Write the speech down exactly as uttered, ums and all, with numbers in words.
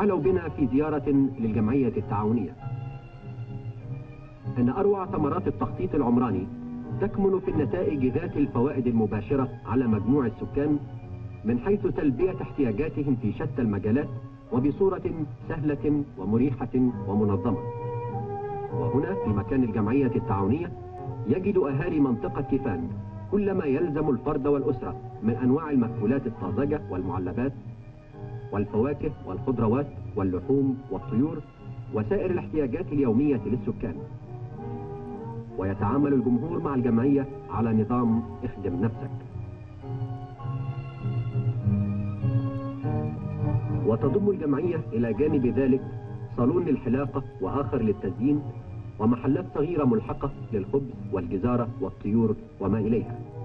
تعالوا بنا في زيارة للجمعية التعاونية. إن أروع ثمرات التخطيط العمراني تكمن في النتائج ذات الفوائد المباشرة على مجموع السكان من حيث تلبية احتياجاتهم في شتى المجالات وبصورة سهلة ومريحة ومنظمة. وهنا في مكان الجمعية التعاونية يجد أهالي منطقة كيفان كل ما يلزم الفرد والأسرة من أنواع المأكولات الطازجة والمعلبات والفواكه والخضروات واللحوم والطيور وسائر الاحتياجات اليومية للسكان. ويتعامل الجمهور مع الجمعية على نظام اخدم نفسك. وتضم الجمعية إلى جانب ذلك صالون للحلاقة وآخر للتزيين ومحلات صغيرة ملحقة للخبز والجزارة والطيور وما إليها.